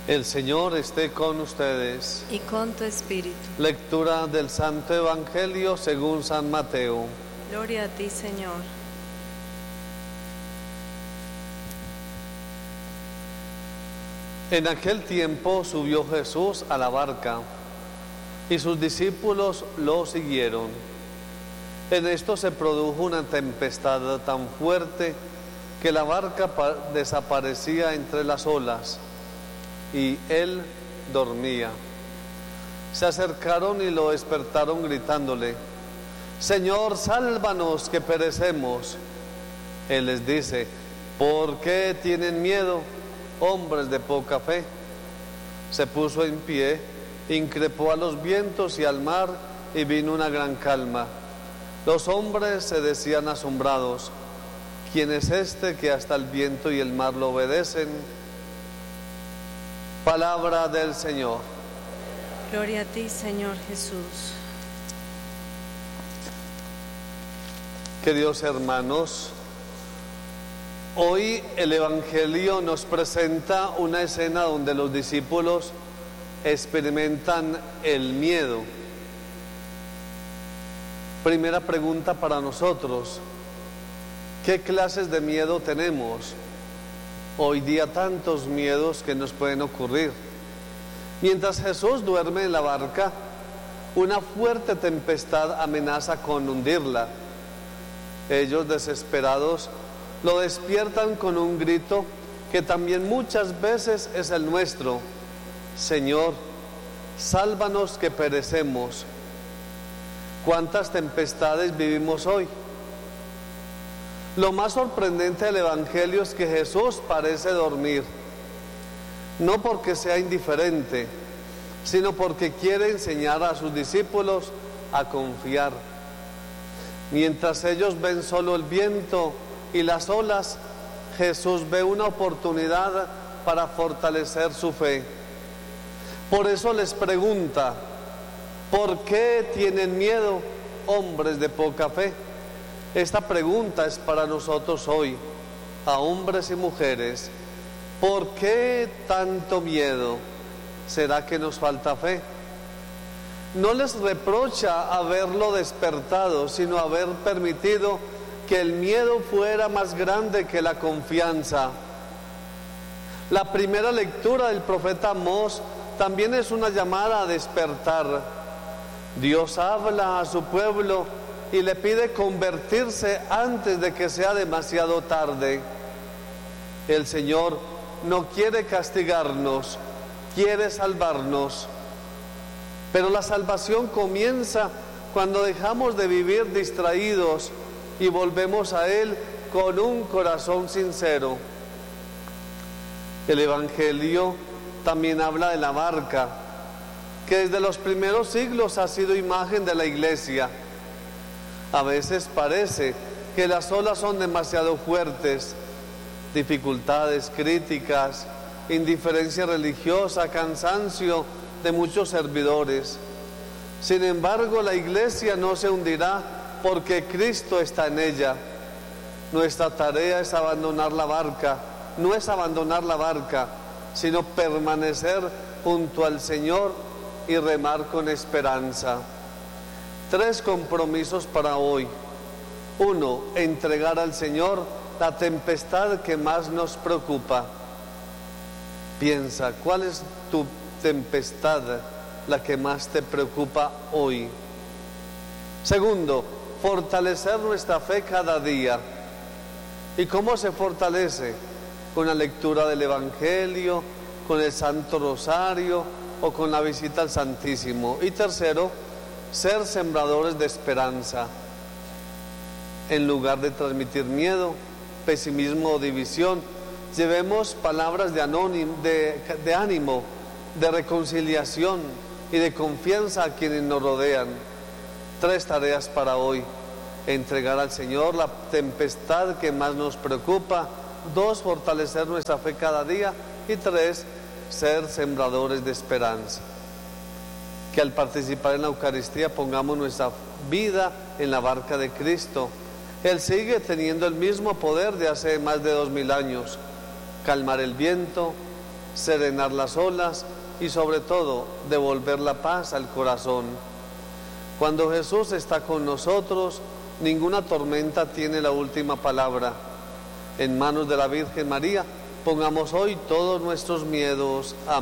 El Señor esté con ustedes. Y con tu espíritu. Lectura del Santo Evangelio según San Mateo. Gloria a ti, Señor. En aquel tiempo subió Jesús a la barca y sus discípulos lo siguieron. En esto se produjo una tempestad tan fuerte que la barca desaparecía entre las olas y él dormía. Se acercaron y lo despertaron gritándole: Señor, sálvanos que perecemos. Él les dice: ¿por qué tienen miedo, hombres de poca fe? Se puso en pie, increpó a los vientos y al mar, y vino una gran calma. Los hombres se decían asombrados: ¿quién es este que hasta el viento y el mar lo obedecen? Palabra del Señor. Gloria a ti, Señor Jesús. Queridos hermanos, hoy el Evangelio nos presenta una escena donde los discípulos experimentan el miedo. Primera pregunta para nosotros: ¿qué clases de miedo tenemos? Hoy día tantos miedos que nos pueden ocurrir. Mientras Jesús duerme en la barca, una fuerte tempestad amenaza con hundirla. Ellos, desesperados, lo despiertan con un grito que también muchas veces es el nuestro: Señor, sálvanos que perecemos. ¿Cuántas tempestades vivimos hoy? Lo más sorprendente del Evangelio es que Jesús parece dormir, no porque sea indiferente, sino porque quiere enseñar a sus discípulos a confiar. Mientras ellos ven solo el viento y las olas, Jesús ve una oportunidad para fortalecer su fe. Por eso les pregunta: ¿por qué tienen miedo, hombres de poca fe? Esta pregunta es para nosotros hoy, a hombres y mujeres. ¿Por qué tanto miedo? ¿Será que nos falta fe? No les reprocha haberlo despertado, sino haber permitido que el miedo fuera más grande que la confianza. La primera lectura del profeta Amós también es una llamada a despertar. Dios habla a su pueblo y le pide convertirse antes de que sea demasiado tarde. El Señor no quiere castigarnos, quiere salvarnos. Pero la salvación comienza cuando dejamos de vivir distraídos y volvemos a Él con un corazón sincero. El Evangelio también habla de la barca, que desde los primeros siglos ha sido imagen de la Iglesia. A veces parece que las olas son demasiado fuertes, dificultades, críticas, indiferencia religiosa, cansancio de muchos servidores. Sin embargo, la Iglesia no se hundirá porque Cristo está en ella. Nuestra tarea es abandonar la barca, no es abandonar la barca, sino permanecer junto al Señor y remar con esperanza. 3 compromisos para hoy. 1. Entregar al Señor la tempestad que más nos preocupa. Piensa, ¿cuál es tu tempestad, la que más te preocupa hoy? 2. Fortalecer nuestra fe cada día. ¿Y cómo se fortalece? Con la lectura del Evangelio, con el Santo Rosario o con la visita al Santísimo. Y 3. Ser sembradores de esperanza. En lugar de transmitir miedo, pesimismo o división, llevemos palabras de ánimo, de reconciliación y de confianza a quienes nos rodean. 3 tareas para hoy: entregar al Señor la tempestad que más nos preocupa. 2. Fortalecer nuestra fe cada día. Y 3. Ser sembradores de esperanza. Que al participar en la Eucaristía pongamos nuestra vida en la barca de Cristo. Él sigue teniendo el mismo poder de hace más de 2000 años: calmar el viento, serenar las olas y sobre todo devolver la paz al corazón. Cuando Jesús está con nosotros, ninguna tormenta tiene la última palabra. En manos de la Virgen María, pongamos hoy todos nuestros miedos. Amén.